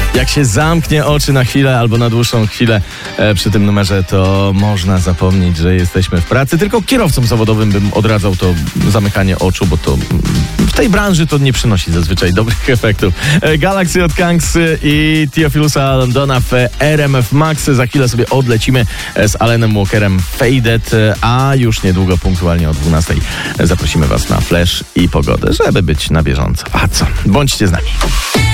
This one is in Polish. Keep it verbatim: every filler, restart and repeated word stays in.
Jak się zamknie oczy na chwilę albo na dłuższą chwilę e, przy tym numerze, to można zapomnieć, że jesteśmy w pracy. Tylko kierowcom zawodowym bym odradzał to zamykanie oczu, bo to w tej branży to nie przynosi zazwyczaj dobrych efektów. E, Galaxy od Kangs i Theophilusa Londona w R M F Max. Za chwilę sobie odlecimy z Alanem Walkerem Faded, a już niedługo punktualnie o dwunastej zaprosimy Was na Flash i pogodę, żeby być na bieżąco. A co? Bądźcie z nami.